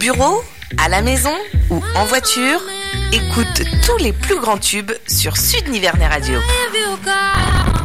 bureau, à la maison ou en voiture, écoute tous les plus grands tubes sur Sud Nivernet Radio.